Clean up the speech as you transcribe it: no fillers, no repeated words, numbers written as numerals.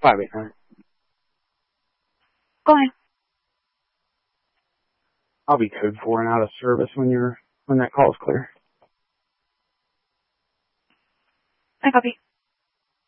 5800. Go ahead. I'll be code 4 and out of service when that call is clear. I copy.